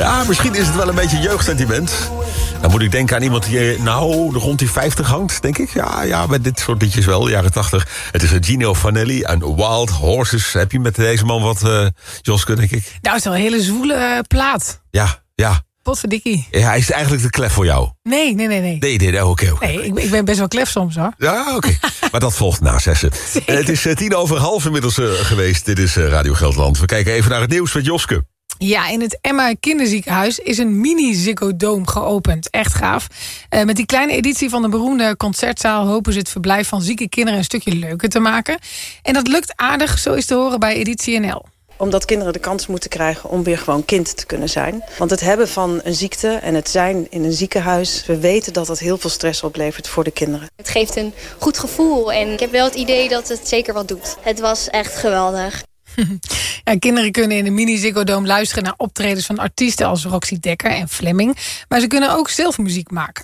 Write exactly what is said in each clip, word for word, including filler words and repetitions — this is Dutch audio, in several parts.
Ja, misschien is het wel een beetje jeugdsentiment. Dan moet ik denken aan iemand die nou rond die vijftig hangt, denk ik. Ja, ja, met dit soort liedjes wel, jaren tachtig. Het is Gino Vanelli en Wild Horses. Heb je met deze man wat, uh, Joske, denk ik? Nou, het is wel een hele zwoele uh, plaat. Ja, ja. Potverdikkie. Ja, hij is eigenlijk te klef voor jou. Nee, nee, nee. Nee, nee, nee, nee oké. Okay, okay. nee ik, ik ben best wel klef soms, hoor. Ja, oké. Okay. Maar dat volgt na zessen. Uh, het is uh, tien over half inmiddels uh, geweest. Dit is uh, Radio Gelderland. We kijken even naar het nieuws met Joske. Ja, in het Emma Kinderziekenhuis is een mini-Ziggo Dome geopend. Echt gaaf. Uh, met die kleine editie van de beroemde concertzaal hopen ze het verblijf van zieke kinderen een stukje leuker te maken. En dat lukt aardig, zo is te horen bij Editie N L. Omdat kinderen de kans moeten krijgen om weer gewoon kind te kunnen zijn. Want het hebben van een ziekte en het zijn in een ziekenhuis, we weten dat dat heel veel stress oplevert voor de kinderen. Het geeft een goed gevoel en ik heb wel het idee dat het zeker wat doet. Het was echt geweldig. Ja, kinderen kunnen in de mini-Ziggo Dome luisteren naar optredens van artiesten als Roxy Dekker en Fleming. Maar ze kunnen ook zelf muziek maken.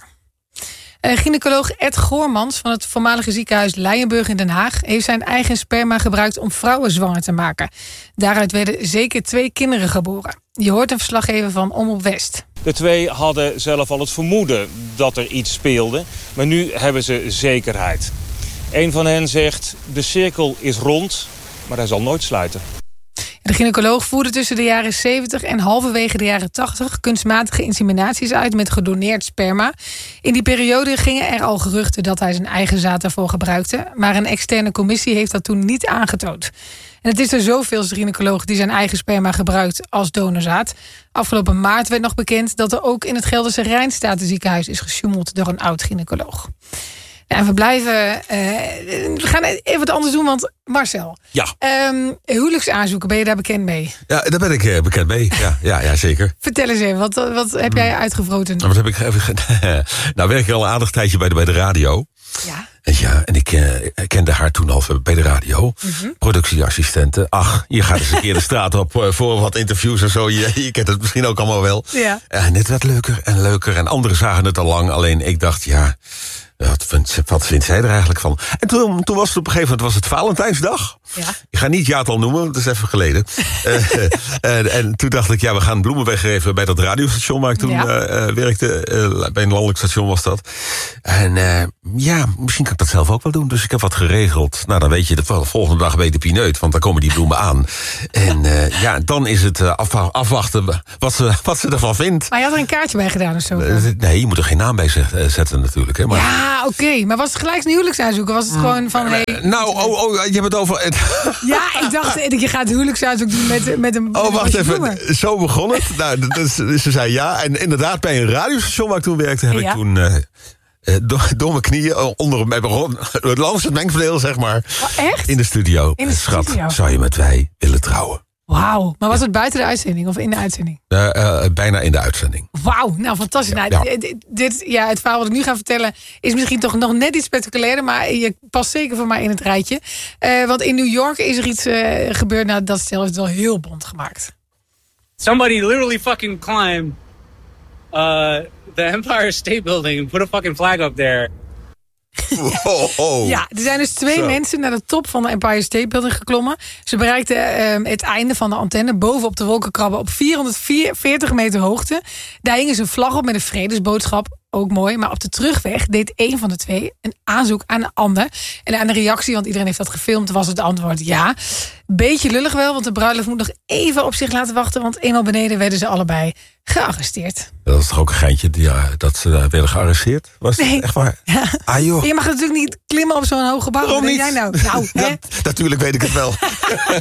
Uh, gynaecoloog Ed Goormans van het voormalige ziekenhuis Leijenburg in Den Haag heeft zijn eigen sperma gebruikt om vrouwen zwanger te maken. Daaruit werden zeker twee kinderen geboren. Je hoort een verslaggever van Omroep West. De twee hadden zelf al het vermoeden dat er iets speelde, maar nu hebben ze zekerheid. Een van hen zegt, de cirkel is rond, maar hij zal nooit sluiten. De gynaecoloog voerde tussen de jaren zeventig en halverwege de jaren tachtig... kunstmatige inseminaties uit met gedoneerd sperma. In die periode gingen er al geruchten dat hij zijn eigen zaad daarvoor gebruikte. Maar een externe commissie heeft dat toen niet aangetoond. En het is er zoveel gynaecoloog die zijn eigen sperma gebruikt als donorzaad. Afgelopen maart werd nog bekend dat er ook in het Gelderse Rijnstatenziekenhuis is gesjoemeld door een oud gynaecoloog. Ja, we blijven... Uh, we gaan even wat anders doen, want Marcel... Ja. Um, huwelijksaanzoeken, ben je daar bekend mee? Ja, daar ben ik uh, bekend mee. Ja, ja, ja, zeker. Vertel eens even, wat, wat heb jij uitgevroten? Nou, wat heb ik even... nou, werk ik al een aardig tijdje bij de, bij de radio. Ja. En ja, en ik uh, kende haar toen al bij de radio. Mm-hmm. Productieassistente. Ach, je gaat eens een keer de straat op uh, voor wat interviews en zo. Je, je kent het misschien ook allemaal wel. Ja. En het werd leuker en leuker. En anderen zagen het al lang. Alleen ik dacht, ja... Wat vindt, wat vindt zij er eigenlijk van? En toen, toen was het op een gegeven moment was het Valentijnsdag. Ja. Ik ga niet jaartal noemen, want dat is even geleden. uh, en, en toen dacht ik, ja, we gaan bloemen weggeven bij dat radiostation waar ik toen ja. uh, werkte. Uh, bij een landelijk station was dat. En uh, ja, misschien kan ik dat zelf ook wel doen. Dus ik heb wat geregeld. Nou, dan weet je, de volgende dag weet de pineut, want dan komen die bloemen aan. En uh, ja, dan is het uh, af, afwachten wat ze, wat ze ervan vindt. Maar je had er een kaartje bij gedaan of zo? Uh, nee, je moet er geen naam bij zetten natuurlijk. Hè, maar ja. Ah, oké. Okay. Maar was het gelijk een huwelijksaanzoek? Was het gewoon van... Hey, nou, oh, oh, je hebt het over... Ja, ik dacht, je gaat huwelijksaanzoek doen met, met een... Oh, wacht even. Bloemen. Zo begon het. Nou, dus, ze zei ja. En inderdaad, bij een radiostation waar ik toen werkte... heb ja. ik toen uh, door, door mijn knieën onder mijn begon... langs het mengvleel, zeg maar. Oh, echt? In de studio. In de Schat, studio. zou je met wij willen trouwen? Wauw, maar was het buiten de uitzending of in de uitzending? Uh, uh, bijna in de uitzending. Wauw, nou fantastisch. Nou, ja. dit, dit, ja, het verhaal wat ik nu ga vertellen is misschien toch nog net iets spectaculairder, maar je past zeker voor mij in het rijtje. Uh, want in New York is er iets uh, gebeurd, nou dat stel heeft het wel heel bont gemaakt. Somebody literally fucking climbed uh, the Empire State Building and put a fucking flag up there. Oh, oh. Ja, er zijn dus twee Zo. mensen naar de top van de Empire State Building geklommen. Ze bereikten uh, het einde van de antenne bovenop de wolkenkrabber op vierhonderdveertig meter hoogte. Daar hingen ze een vlag op met een vredesboodschap. Ook mooi, maar op de terugweg deed een van de twee een aanzoek aan de ander. En aan de reactie, want iedereen heeft dat gefilmd, was het antwoord ja. Beetje lullig wel, want de bruiloft moet nog even op zich laten wachten. Want eenmaal beneden werden ze allebei gearresteerd. Dat is toch ook een geintje ja, dat ze daar werden gearresteerd? Was nee. echt waar? Ja. Ah, joh. Je mag natuurlijk niet klimmen op zo'n hoog gebouw. Waarom niet? Jij nou? Nou, ja, natuurlijk weet ik het wel.